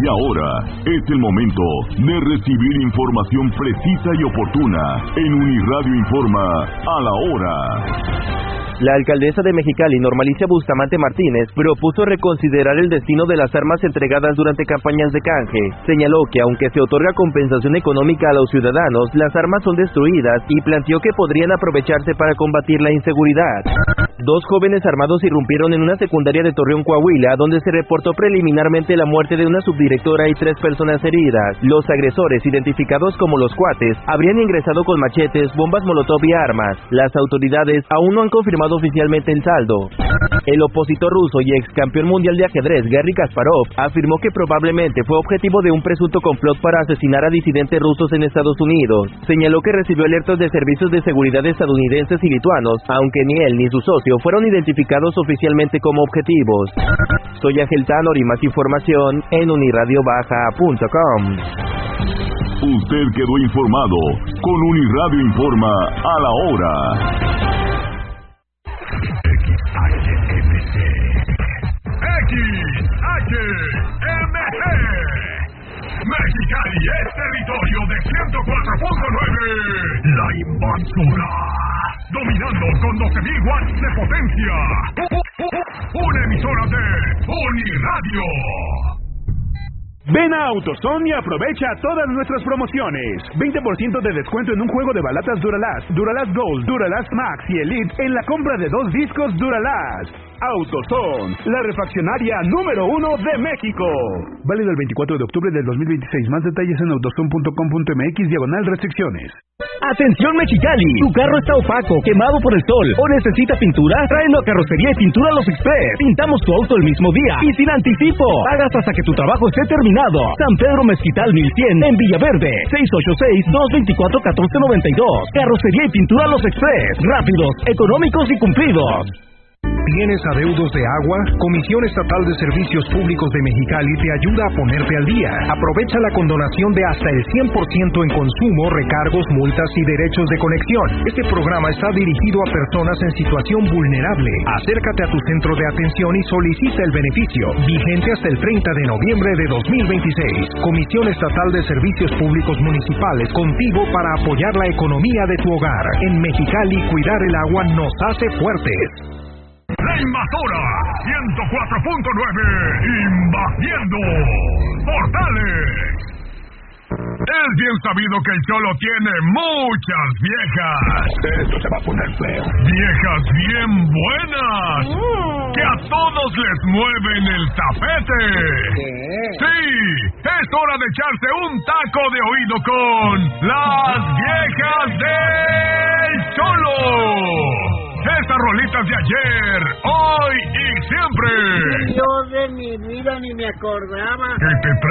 Y ahora es el momento de recibir información precisa y oportuna en Uniradio Informa a la hora. La alcaldesa de Mexicali, Normalicia Bustamante Martínez, propuso reconsiderar el destino de las armas entregadas durante campañas de canje. Señaló que aunque se otorga compensación económica a los ciudadanos, las armas son destruidas y planteó que podrían aprovecharse para combatir la inseguridad. Dos jóvenes armados irrumpieron en una secundaria de Torreón, Coahuila, donde se reportó preliminarmente la muerte de una subdirectora y 3 personas heridas. Los agresores, identificados como los Cuates, habrían ingresado con machetes, bombas molotov y armas. Las autoridades aún no han confirmado oficialmente el saldo. El opositor ruso y ex campeón mundial de ajedrez, Garry Kasparov, afirmó que probablemente fue objetivo de un presunto complot para asesinar a disidentes rusos en Estados Unidos. Señaló que recibió alertas de servicios de seguridad estadounidenses y lituanos, aunque ni él ni su socio fueron identificados oficialmente como objetivos. Soy Ángel Tanor y más información en unirradiobaja.com. Usted quedó informado con Uniradio Informa a la hora. XHMG Mexicali es territorio de 104.9. La Invasora, dominando con 12.000 watts de potencia. Una emisora de Uniradio. Ven a AutoZone y aprovecha todas nuestras promociones. 20% de descuento en un juego de balatas Duralast, Duralast Gold, Duralast Max y Elite en la compra de 2 discos Duralast. AutoZone, la refaccionaria número 1 de México. Válido el 24 de octubre del 2026. Más detalles en autozone.com.mx/restricciones. Atención Mexicali, tu carro está opaco, quemado por el sol o necesita pintura, tráelo a Carrocería y Pintura Los Express. Pintamos tu auto el mismo día y sin anticipo. Pagas hasta que tu trabajo esté terminado. San Pedro Mezquital 1100 en Villaverde. 686-224-1492. Carrocería y Pintura Los Express. Rápidos, económicos y cumplidos. ¿Tienes adeudos de agua? Comisión Estatal de Servicios Públicos de Mexicali te ayuda a ponerte al día. Aprovecha la condonación de hasta el 100% en consumo, recargos, multas y derechos de conexión. Este programa está dirigido a personas en situación vulnerable. Acércate a tu centro de atención y solicita el beneficio. Vigente hasta el 30 de noviembre de 2026. Comisión Estatal de Servicios Públicos Municipales, contigo para apoyar la economía de tu hogar. En Mexicali, cuidar el agua nos hace fuertes. La Invasora 104.9, invadiendo Portales. Es bien sabido que el Cholo tiene muchas viejas. Esto se va a poner feo. Viejas bien buenas, que a todos les mueven el tapete. Sí, es hora de echarse un taco de oído con las viejas del Cholo. Esas rolitas de ayer, hoy y siempre. Yo de mi vida ni me acordaba. Que te